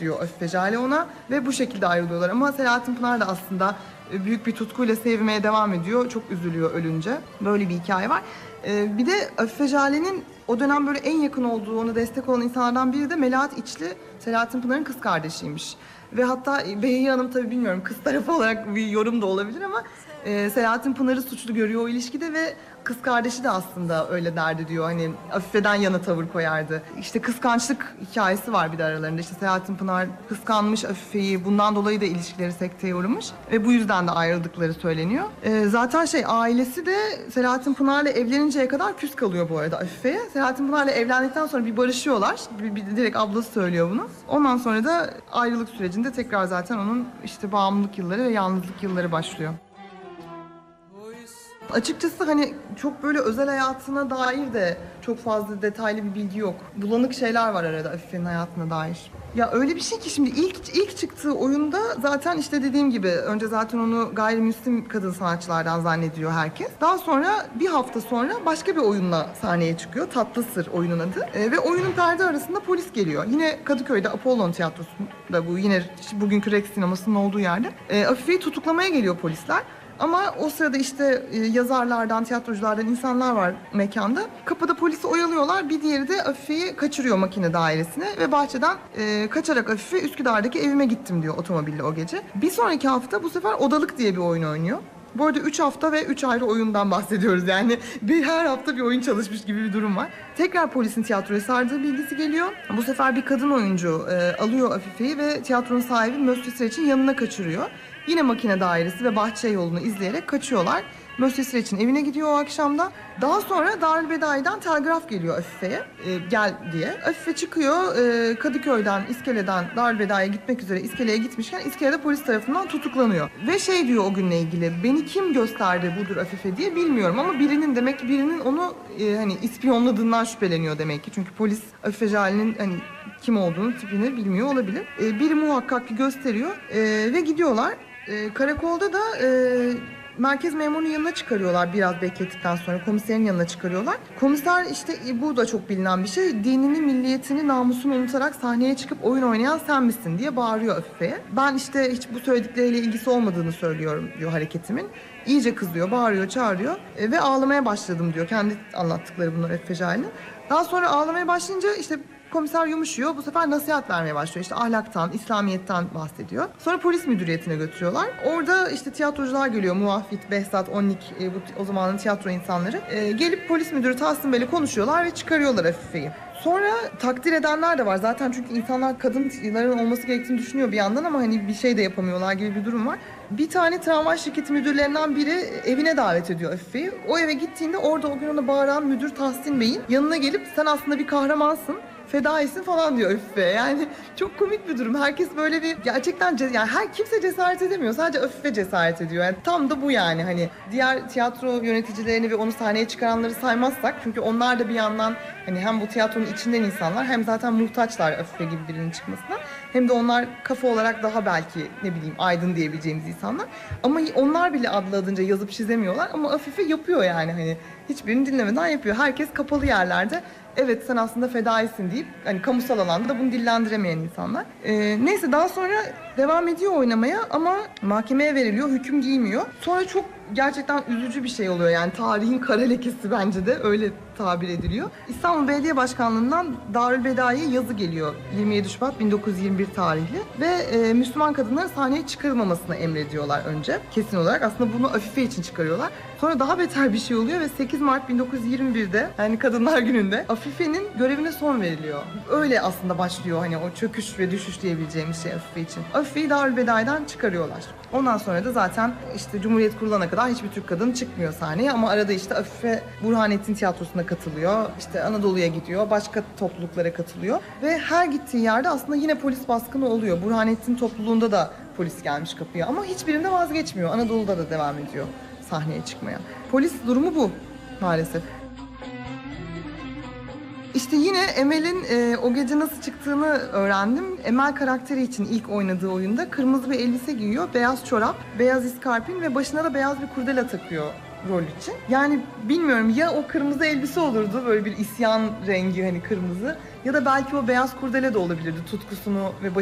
diyor Afife Jale ona ve bu şekilde ayrılıyorlar. Ama Selahattin Pınar da aslında büyük bir tutkuyla sevmeye devam ediyor. Çok üzülüyor ölünce. Böyle bir hikaye var. Bir de Afife Jale'nin o dönem böyle en yakın olduğu, ona destek olan insanlardan biri de Melahat İçli, Selahattin Pınar'ın kız kardeşiymiş. Ve hatta Behiye Hanım tabii bilmiyorum kız tarafı olarak bir yorum da olabilir ama Selahattin Pınar'ı suçlu görüyor o ilişkide ve kız kardeşi de aslında öyle derdi diyor. Hani Afife'den yana tavır koyardı. İşte kıskançlık hikayesi var bir de aralarında. İşte Selahattin Pınar kıskanmış Afife'yi. Bundan dolayı da ilişkileri sekteye uğramış. Ve bu yüzden de ayrıldıkları söyleniyor. Zaten ailesi de Selahattin Pınar'la evleninceye kadar küs kalıyor bu arada Afife'ye. Selahattin Pınar'la evlendikten sonra bir barışıyorlar. Bir direkt ablası söylüyor bunu. Ondan sonra da ayrılık sürecinde tekrar zaten onun işte bağımlılık yılları ve yalnızlık yılları başlıyor. Açıkçası hani çok böyle özel hayatına dair de çok fazla detaylı bir bilgi yok. Bulanık şeyler var arada Afife'nin hayatına dair. Ya öyle bir şey ki şimdi ilk çıktığı oyunda zaten işte dediğim gibi önce zaten onu gayrimüslim kadın sanatçılardan zannediyor herkes. Daha sonra bir hafta sonra başka bir oyunla sahneye çıkıyor. Tatlı Sır oyunun adı. Ve oyunun perde arasında polis geliyor. Yine Kadıköy'de Apollon Tiyatrosu'nda bu yine bugünkü Rex sinemasının olduğu yerde. Afife'yi tutuklamaya geliyor polisler. Ama o sırada işte yazarlardan, tiyatroculardan insanlar var mekanda. Kapıda polisi oyalıyorlar. Bir diğeri de Afife'yi kaçırıyor makine dairesine ve bahçeden kaçarak Afife Üsküdar'daki evime gittim diyor otomobille o gece. Bir sonraki hafta bu sefer Odalık diye bir oyun oynuyor. Bu arada 3 hafta ve 3 ayrı oyundan bahsediyoruz yani. Her hafta bir oyun çalışmış gibi bir durum var. Tekrar polisin tiyatroya sardığı bilgisi geliyor. Bu sefer bir kadın oyuncu alıyor Afife'yi ve tiyatronun sahibi Mösyö Süreç'in yanına kaçırıyor. Yine makine dairesi ve bahçe yolunu izleyerek kaçıyorlar. Mösyö Süreç'in evine gidiyor o akşamda. Daha sonra Darülbedai'den telgraf geliyor Afife'ye gel diye. Afife çıkıyor Kadıköy'den, İskele'den Darülbedai'ye gitmek üzere İskele'ye gitmişken İskele'de polis tarafından tutuklanıyor. Ve diyor o günle ilgili beni kim gösterdi budur Afife diye bilmiyorum ama birinin onu hani ispiyonladığından şüpheleniyor demek ki. Çünkü polis Afife Jale'nin hani kim olduğunu, tipini bilmiyor olabilir. Biri muhakkak ki gösteriyor ve gidiyorlar. Karakolda da merkez memurunun yanına çıkarıyorlar biraz beklettikten sonra. Komiserin yanına çıkarıyorlar. Komiser işte bu da çok bilinen bir şey. Dinini, milliyetini, namusunu unutarak sahneye çıkıp oyun oynayan sen misin diye bağırıyor Afife'ye. Ben işte hiç bu söyledikleriyle ilgisi olmadığını söylüyorum diyor hareketimin. İyice kızıyor, bağırıyor, çağırıyor ve ağlamaya başladım diyor. Kendi anlattıkları bunlar Afife Jale'nin. Daha sonra ağlamaya başlayınca işte komiser yumuşuyor. Bu sefer nasihat vermeye başlıyor. İşte ahlaktan, İslamiyet'ten bahsediyor. Sonra polis müdüriyetine götürüyorlar. Orada işte tiyatrocular geliyor. Muafit, Behzat, Onnik, o zamanın tiyatro insanları. Gelip polis müdürü Tahsin Bey'le konuşuyorlar ve çıkarıyorlar Afife'yi. Sonra takdir edenler de var. Zaten çünkü insanlar kadınların olması gerektiğini düşünüyor bir yandan ama hani bir şey de yapamıyorlar gibi bir durum var. Bir tane tramvay şirketi müdürlerinden biri evine davet ediyor Afife'yi. O eve gittiğinde orada o gün ona bağıran müdür Tahsin Bey'in yanına gelip sen aslında bir kahramansın, fedaisin falan diyor Afife. Yani çok komik bir durum. Herkes böyle bir gerçekten yani kimse cesaret edemiyor. Sadece Afife cesaret ediyor. Yani tam da bu yani hani diğer tiyatro yöneticilerini ve onu sahneye çıkaranları saymazsak çünkü onlar da bir yandan hani hem bu tiyatronun içinden insanlar hem zaten muhtaçlar Afife gibi birinin çıkmasına. Hem de onlar kafa olarak daha belki aydın diyebileceğimiz insanlar. Ama onlar bile adınca yazıp çizemiyorlar ama Afife yapıyor yani hani hiçbirini dinlemeden yapıyor. Herkes kapalı yerlerde evet sen aslında fedaisin deyip hani kamusal alanda bunu dillendiremeyen insanlar. Neyse daha sonra devam ediyor oynamaya ama mahkemeye veriliyor, hüküm giymiyor. Sonra çok gerçekten üzücü bir şey oluyor yani tarihin kara lekesi bence de öyle tabir ediliyor. İstanbul Belediye Başkanlığı'ndan Darülbedai'ye yazı geliyor 27 Şubat 1921 tarihli ve Müslüman kadınların sahneye çıkarılmamasını emrediyorlar önce kesin olarak. Aslında bunu Afife için çıkarıyorlar. Sonra daha beter bir şey oluyor ve 8 Mart 1921'de yani Kadınlar Günü'nde Afife'nin görevine son veriliyor. Öyle aslında başlıyor hani o çöküş ve düşüş diyebileceğimiz şey Afife için. Afife'yi Darülbedai'den çıkarıyorlar. Ondan sonra da zaten işte Cumhuriyet kurulana kadar hiçbir Türk kadın çıkmıyor sahneye ama arada işte Afife Burhanettin Tiyatrosu'na katılıyor. İşte Anadolu'ya gidiyor, başka topluluklara katılıyor ve her gittiği yerde aslında yine polis baskını oluyor. Burhanettin topluluğunda da polis gelmiş kapıya ama hiçbirinde vazgeçmiyor. Anadolu'da da devam ediyor sahneye çıkmaya. Polis durumu bu maalesef. İşte yine Emel'in o gece nasıl çıktığını öğrendim. Emel karakteri için ilk oynadığı oyunda kırmızı bir elbise giyiyor, beyaz çorap, beyaz iskarpin ve başına da beyaz bir kurdele takıyor rol için. Yani bilmiyorum ya o kırmızı elbise olurdu böyle bir isyan rengi hani kırmızı ya da belki o beyaz kurdele de olabilirdi tutkusunu ve